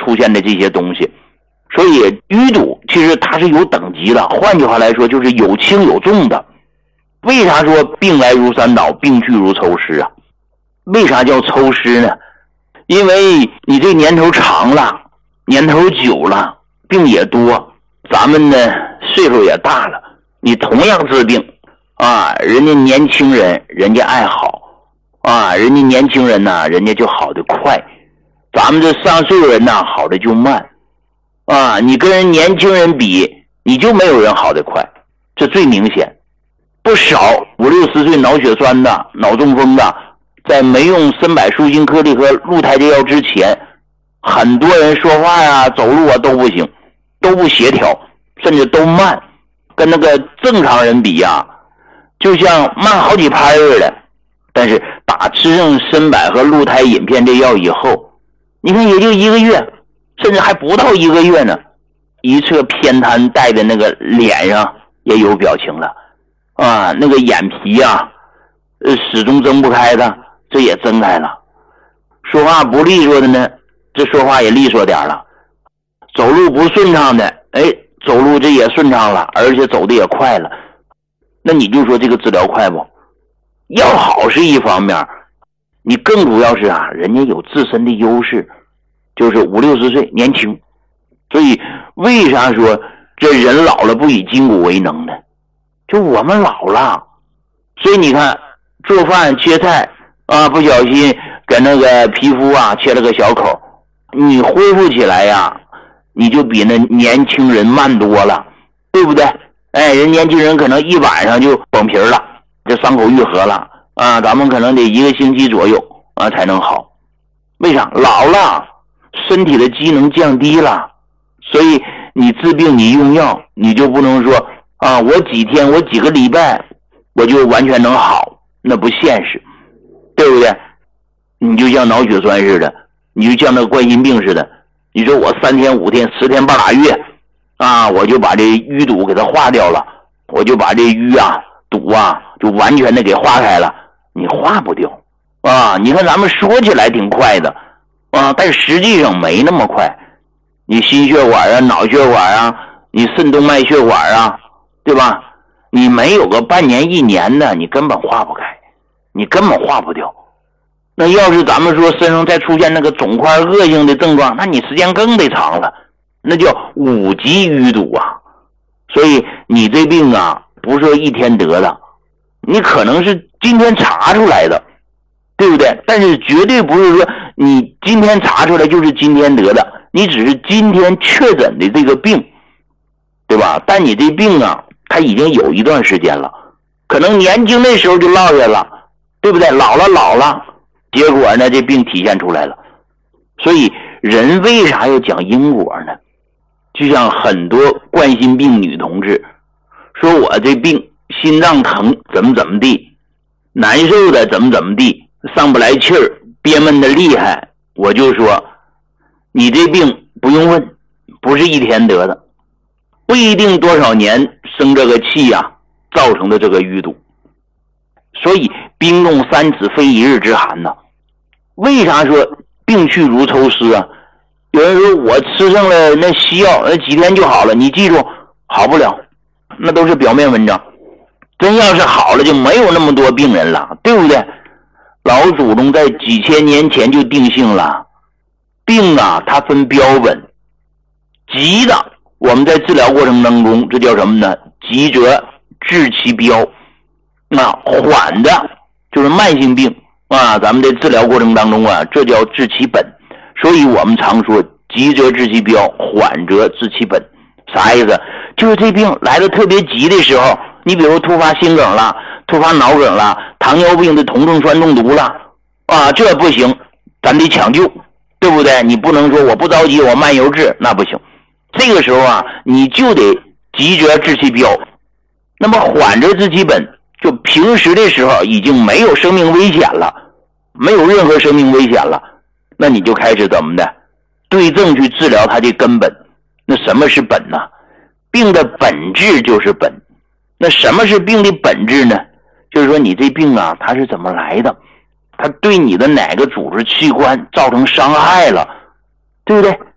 出现的这些东西。所以淤堵其实它是有等级的，换句话来说就是有轻有重的。为啥说病来如山倒，病去如抽丝啊？为啥叫抽丝呢？因为你这年头长了，年头久了，病也多，咱们呢岁数也大了，你同样治病啊，人家年轻人人家爱好啊，人家年轻人呢人家就好得快，咱们这上岁数人呢好的就慢啊，你跟人年轻人比，你就没有人好得快，这最明显。不少50、60岁脑血栓的、脑中风的，在没用参柏舒心颗粒和鹿胎介药之前，很多人说话呀、走路啊都不行，都不协调，甚至都慢，跟那个正常人比呀，就像慢好几拍似的。但是打吃上参柏和鹿胎引片这药以后，你看也就1个月，甚至还不到1个月呢，一侧偏瘫带的那个脸上也有表情了啊，那个眼皮啊始终睁不开的，这也睁开了。说话不利索的呢，这说话也利索点了。走路不顺畅的，走路这也顺畅了，而且走的也快了。那你就说这个治疗快不？药好是一方面，你更主要是啊，人家有自身的优势，就是50、60岁年轻。所以为啥说这人老了不以筋骨为能呢？就我们老了，所以你看做饭切菜啊，不小心给那个皮肤啊切了个小口，你恢复起来呀，你就比那年轻人慢多了，对不对？人年轻人可能1晚上就崩皮了，这伤口愈合了啊，咱们可能得1个星期左右啊才能好。为啥？老了，身体的机能降低了，所以你治病你用药，你就不能说啊，我几天我几个礼拜我就完全能好，那不现实，对不对？你就像脑血栓似的，你就像那个冠心病似的，你说我3天5天10天半拉月啊，我就把这淤堵给它化掉了，我就把这淤啊堵啊就完全的给化开了，你化不掉啊。你看咱们说起来挺快的啊，但实际上没那么快。你心血管啊、脑血管啊、你肾动脉血管啊，对吧？你没有个半年1年的，你根本化不开，你根本化不掉。那要是咱们说身上再出现那个肿块恶性的症状，那你时间更得长了，那叫5级淤堵啊。所以你这病啊不是说1天得的，你可能是今天查出来的，对不对？但是绝对不是说你今天查出来就是今天得的，你只是今天确诊的这个病，对吧？但你这病啊它已经有一段时间了，可能年轻的时候就落下了，对不对？老了结果呢这病体现出来了。所以人为啥要讲因果呢？就像很多冠心病女同志说，我这病心脏疼怎么地，难受的怎么地，上不来气儿，憋闷的厉害，我就说你这病不用问，不是1天得的，不一定多少年生这个气啊造成的这个淤堵。所以冰冻3尺非一日之寒呢。为啥说病去如抽丝啊？有人说我吃上了那西药那几天就好了，你记住好不了，那都是表面文章。真要是好了就没有那么多病人了，对不对？老祖宗在几千年前就定性了，病啊它分标本，急的我们在治疗过程当中这叫什么呢？急则治其标。那缓的就是慢性病啊，咱们在治疗过程当中啊，这叫治其本。所以我们常说急则治其标，缓则治其本。啥意思？就是这病来的特别急的时候，你比如突发心梗了，突发脑梗了，糖尿病的酮症酸中毒了啊，这不行，咱得抢救，对不对？你不能说我不着急我慢悠治，那不行。这个时候啊，你就得急则治其标，那么缓则治其本，就平时的时候已经没有生命危险了，没有任何生命危险了，那你就开始怎么的对症去治疗它的根本。那什么是本呢？病的本质就是本。那什么是病的本质呢？就是说你这病啊它是怎么来的，它对你的哪个组织器官造成伤害了，对不对？